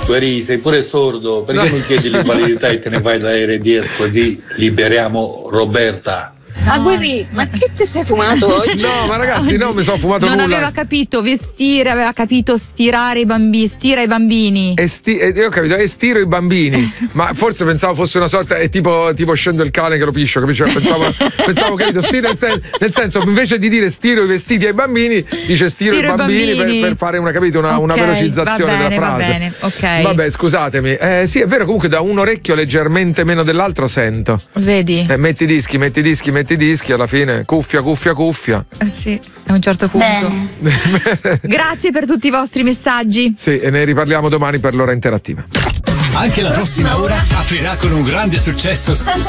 Guarì, sei pure sordo, perché non chiedi l'invalidità e te ne vai da RDS così liberiamo Roberta? Ma Guerri, ma che ti sei fumato oggi? No, ma ragazzi, non mi sono fumato non nulla. aveva capito vestire, aveva capito stirare i bambini, stira i bambini. Io ho capito, estiro i bambini, ma forse pensavo fosse una sorta, è tipo scendo il cane che lo piscio, capisci? Pensavo capito, stiro nel senso, invece di dire stiro i vestiti ai bambini, dice stiro i bambini per fare una, capito, una velocizzazione della frase. Va bene, ok. Vabbè, scusatemi. Sì, è vero, comunque da un orecchio leggermente meno dell'altro sento. Vedi? Metti i dischi, alla fine cuffia. Sì, a un certo punto. Grazie per tutti i vostri messaggi. Sì, e ne riparliamo domani per l'ora interattiva. Anche la prossima ora aprirà con un grande successo